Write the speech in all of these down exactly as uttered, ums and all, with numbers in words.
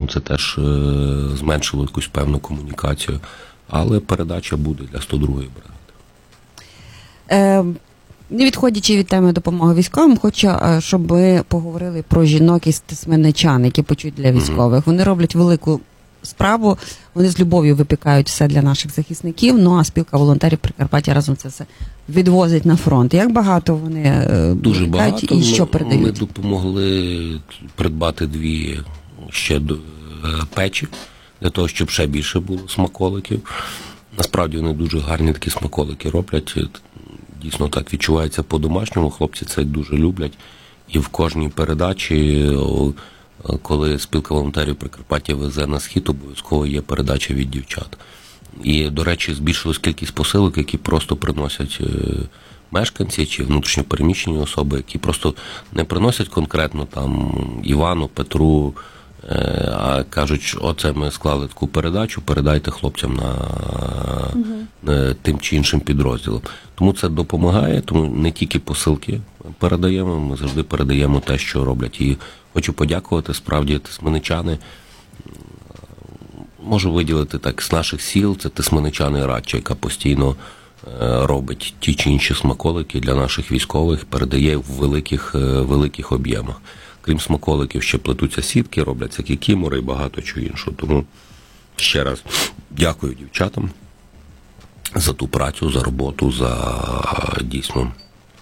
це теж е, зменшило якусь певну комунікацію. Але передача буде для сто другої бригади. Е, не відходячи від теми допомоги військовим, хочу, щоб ми поговорили про жінок із тисменничан, які почують для військових. Mm-hmm. Вони роблять велику справу, вони з любов'ю випікають все для наших захисників, ну а спілка волонтерів Прикарпаття разом це все відвозить на фронт. Як багато вони Дуже багато. І що передають? Ми допомогли придбати дві ще печі, для того, щоб ще більше було смаколиків. Насправді вони дуже гарні такі смаколики роблять. Дійсно так відчувається по-домашньому. Хлопці це дуже люблять. І в кожній передачі, коли спілка волонтерів Прикарпаття везе на схід, обов'язково є передача від дівчат. І, до речі, збільшилась кількість посилок, які просто приносять мешканці чи внутрішньопереміщені особи, які просто не приносять конкретно там Івану, Петру, а кажуть, оце ми склали таку передачу, передайте хлопцям на, угу. на тим чи іншим підрозділом. Тому це допомагає, тому не тільки посилки передаємо, ми завжди передаємо те, що роблять. І хочу подякувати, справді, тисменичани. Можу виділити так, з наших сіл, це тисменичани Радча, яка постійно робить ті чи інші смаколики для наших військових, передає в великих, великих об'ємах. Крім смаколиків, ще плетуться сітки, робляться кікімори і багато чого іншого. Тому ще раз дякую дівчатам за ту працю, за роботу, за дійсно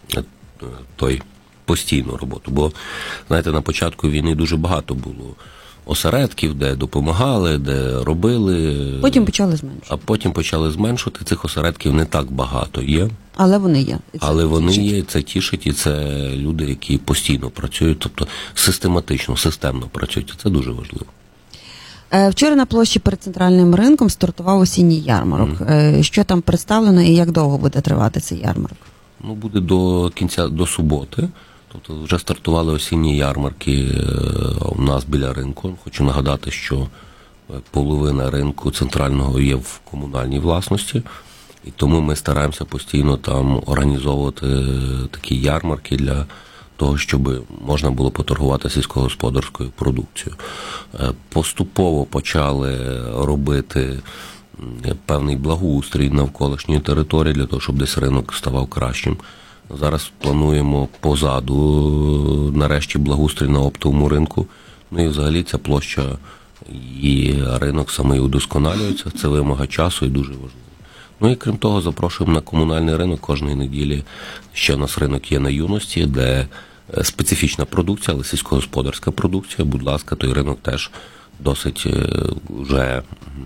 той постійну роботу. Бо, знаєте, на початку війни дуже багато було осередків, де допомагали, де робили. Потім почали зменшувати. А потім почали зменшувати. Цих осередків не так багато є. Але вони є. Але вони тішить. є, це тішить, і це люди, які постійно працюють, тобто систематично, системно працюють. Це дуже важливо. Вчора на площі перед центральним ринком стартував осінній ярмарок. Mm. Що там представлено і як довго буде тривати цей ярмарок? Ну, буде до кінця, до суботи. Тобто вже стартували осінні ярмарки у нас біля ринку. Хочу нагадати, що половина ринку центрального є в комунальній власності. І тому ми стараємося постійно там організовувати такі ярмарки для того, щоб можна було поторгувати сільськогосподарською продукцією. Поступово почали робити певний благоустрій навколишньої території для того, щоб десь ринок ставав кращим. Зараз плануємо позаду, нарешті, благоустрій на оптовому ринку. Ну і взагалі ця площа і ринок саме удосконалюється. Це вимога часу і дуже важливо. Ну і крім того, запрошуємо на комунальний ринок кожної неділі. Ще у нас ринок є на Юності, де специфічна продукція, але сільськогосподарська продукція. Будь ласка, той ринок теж досить вже,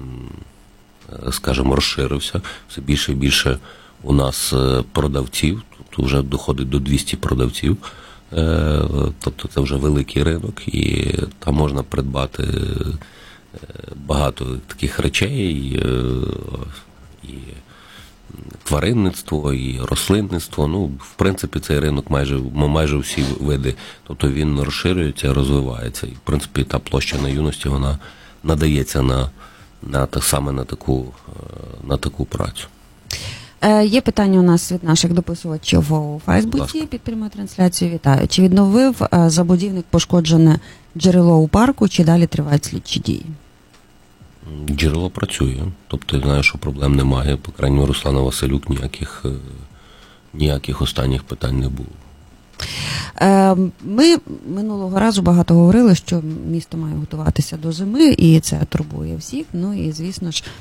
скажімо, розширився. Все більше і більше у нас продавців, тобто вже доходить до двісті продавців. Тобто це вже великий ринок, і там можна придбати багато таких речей, і тваринництво, і рослинництво. Ну, в принципі, цей ринок майже, майже всі види. Тобто він розширюється, розвивається. І, в принципі, та площа на Юності, вона надається на, на, саме на таку, на таку працю. Є питання у нас від наших дописувачів у Фейсбуці під прямою трансляцією. Вітаю. Чи відновив забудівник пошкоджене джерело у парку, чи далі тривають слідчі дії? Джерело працює. Тобто я знаю, що проблем немає. По крайньому, Руслана Василюк ніяких, ніяких останніх питань не було. Ми минулого разу багато говорили, що місто має готуватися до зими, і це турбує всіх. Ну і, звісно ж,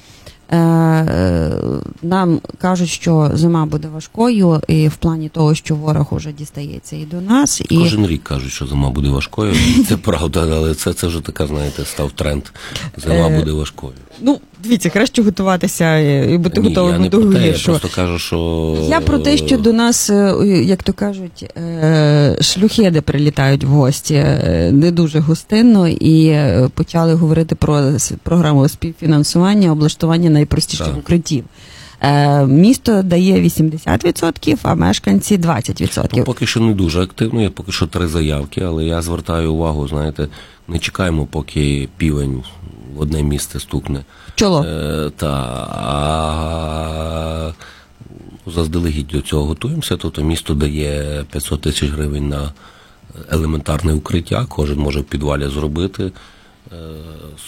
нам кажуть, що зима буде важкою, і в плані того, що ворог уже дістається і до нас. І... Кожен рік кажуть, що зима буде важкою. Це правда, але це, це вже така, знаєте, став тренд. Зима буде важкою. Ну, дивіться, краще готуватися і бути готовими до гіршого. Я просто кажу, що... Я про те, що до нас, як то кажуть, шлюхеди прилітають в гості не дуже гостинно, і почали говорити про програму співфінансування, облаштування найпростіших так. укриттів. Місто дає вісімдесят відсотків, а мешканці двадцять відсотків. Ну, поки що не дуже активно, є поки що три заявки, але я звертаю увагу, знаєте, не чекаємо, поки півень в одне місце стукне. Чоло. Е, та, а заздалегідь до цього готуємося, тобто місто дає п'ятсот тисяч гривень на елементарне укриття, кожен може в підвалі зробити.